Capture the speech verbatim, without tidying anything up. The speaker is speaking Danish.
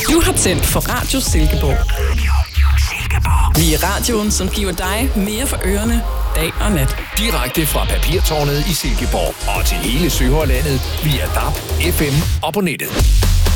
Du har tændt for Radio Silkeborg. Vi er radioen, som giver dig mere for ørerne, dag og nat. Direkte fra Papirtårnet i Silkeborg og til hele Sønderjylland via D A B, F M og på nettet.